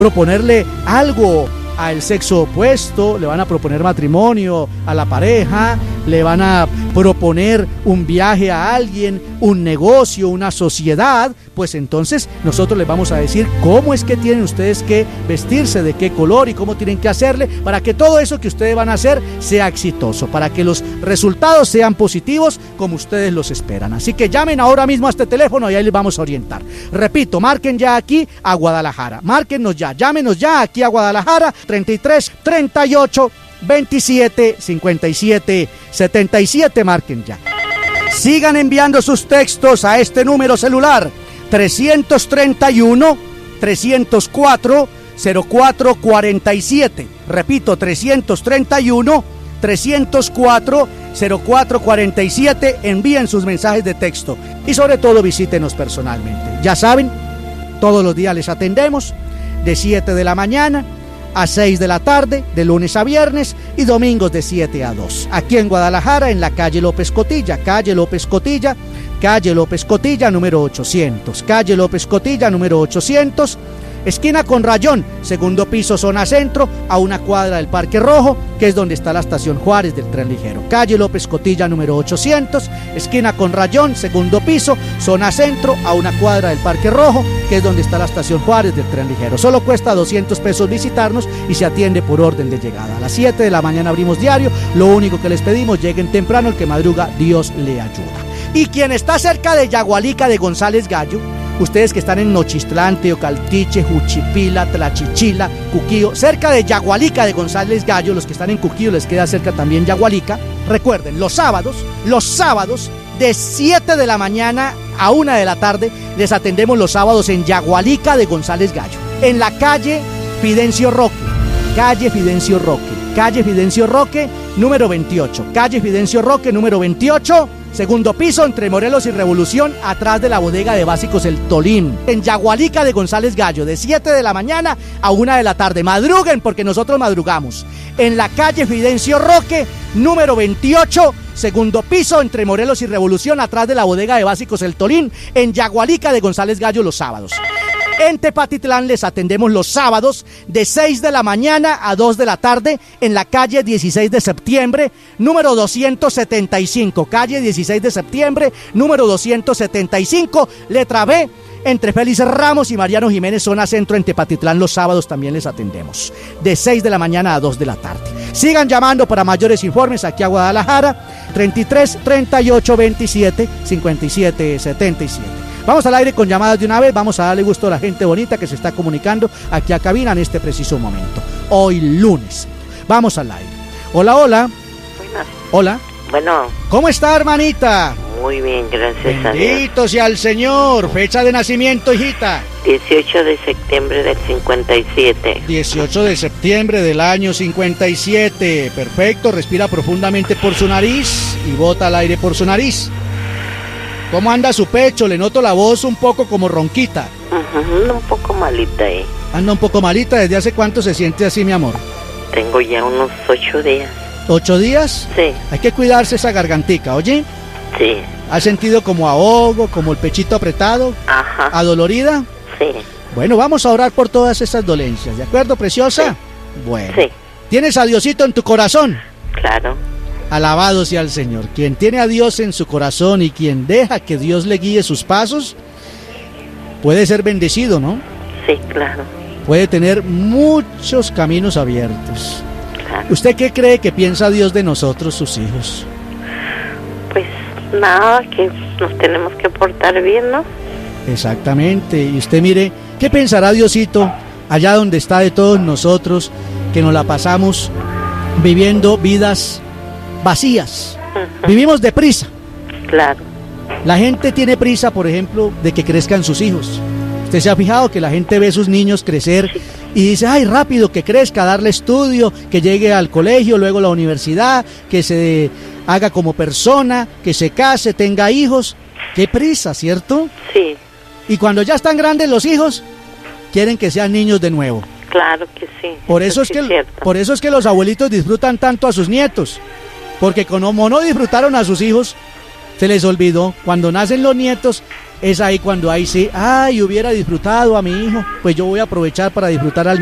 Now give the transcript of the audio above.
proponerle algo al sexo opuesto, le van a proponer matrimonio a la pareja, le van a proponer un viaje a alguien, un negocio, una sociedad, pues entonces nosotros les vamos a decir cómo es que tienen ustedes que vestirse, de qué color y cómo tienen que hacerle para que todo eso que ustedes van a hacer sea exitoso, para que los resultados sean positivos como ustedes los esperan. Así que llamen ahora mismo a este teléfono y ahí les vamos a orientar. Repito, marquen ya aquí a Guadalajara, márquenos ya, llámenos ya aquí a Guadalajara, 33 38 27 57 77, marquen ya. Sigan enviando sus textos a este número celular 331 304 0447. Repito, 331 304 0447. Envíen sus mensajes de texto y sobre todo visítenos personalmente. Ya saben, todos los días les atendemos de 7 de la mañana a 6 de la tarde, de lunes a viernes, y domingos de 7 a 2. Aquí en Guadalajara, en la calle López Cotilla, número 800. Calle López Cotilla, número 800. Esquina con Rayón, segundo piso, zona centro, a una cuadra del Parque Rojo, que es donde está la estación Juárez del tren ligero. Calle López Cotilla, número 800, esquina con Rayón, segundo piso, zona centro, a una cuadra del Parque Rojo, que es donde está la estación Juárez del tren ligero. Solo cuesta 200 pesos visitarnos y se atiende por orden de llegada. A las 7 de la mañana abrimos diario. Lo único que les pedimos, lleguen temprano, el que madruga, Dios le ayuda. Y quien está cerca de Yagualica de González Gallo, ustedes que están en Nochistlán, Teocaltiche, Juchipila, Tlachichila, Cuquío, cerca de Yagualica de González Gallo, los que están en Cuquío les queda cerca también Yagualica. Recuerden, los sábados, de 7 de la mañana a 1 de la tarde, les atendemos los sábados en Yagualica de González Gallo, en la calle Fidencio Roque, número 28, calle Fidencio Roque, número 28, segundo piso, entre Morelos y Revolución, atrás de la bodega de básicos El Tolín, en Yagualica de González Gallo, de 7 de la mañana a 1 de la tarde. Madruguen porque nosotros madrugamos. En la calle Fidencio Roque, número 28, segundo piso, entre Morelos y Revolución, atrás de la bodega de básicos El Tolín, en Yagualica de González Gallo, los sábados. En Tepatitlán les atendemos los sábados de 6 de la mañana a 2 de la tarde en la calle 16 de septiembre, número 275. Calle 16 de septiembre, número 275, letra B, entre Félix Ramos y Mariano Jiménez, zona centro, en Tepatitlán. Los sábados también les atendemos de 6 de la mañana a 2 de la tarde. Sigan llamando para mayores informes aquí a Guadalajara, 33 38 27 57 77. Vamos al aire con llamadas de una vez. Vamos a darle gusto a la gente bonita que se está comunicando aquí a cabina en este preciso momento. Hoy lunes. Vamos al aire. Hola, hola. Buenas. Hola. Bueno. ¿Cómo está, hermanita? Muy bien, gracias a Dios. Bendito sea el Señor. Fecha de nacimiento, hijita. 18 de septiembre del 57. 18 de septiembre del año 57. Perfecto. Respira profundamente por su nariz y bota al aire por su nariz. ¿Cómo anda su pecho? Le noto la voz un poco como ronquita. Anda un poco malita, Anda un poco malita. ¿Desde hace cuánto se siente así, mi amor? Tengo ya unos 8 días. ¿8 días? Sí. Hay que cuidarse esa gargantica, ¿oye? Sí. ¿Has sentido como ahogo, como el pechito apretado? Ajá. ¿Adolorida? Sí. Bueno, vamos a orar por todas esas dolencias, ¿de acuerdo, preciosa? Sí. Bueno. Sí. ¿Tienes a Diosito en tu corazón? Claro. Alabado sea el Señor. Quien tiene a Dios en su corazón y quien deja que Dios le guíe sus pasos, puede ser bendecido, ¿no? Sí, claro. Puede tener muchos caminos abiertos. Claro. ¿Usted qué cree que piensa Dios de nosotros, sus hijos? Pues nada, que nos tenemos que portar bien, ¿no? Exactamente. Y usted mire, ¿qué pensará Diosito allá donde está de todos nosotros, que nos la pasamos viviendo vidas vacías? Vivimos deprisa. Claro. La gente tiene prisa, por ejemplo, de que crezcan sus hijos. Usted se ha fijado que la gente ve a sus niños crecer y dice, ay, rápido que crezca, darle estudio, que llegue al colegio, luego a la universidad, que se haga como persona, que se case, tenga hijos. Qué prisa, ¿cierto? Sí. Y cuando ya están grandes los hijos, quieren que sean niños de nuevo. Claro que sí. Por eso es que los abuelitos disfrutan tanto a sus nietos, porque como no disfrutaron a sus hijos, Se les olvidó, cuando nacen los nietos, es ahí cuando ahí sí, ay, hubiera disfrutado a mi hijo, pues yo voy a aprovechar para disfrutar al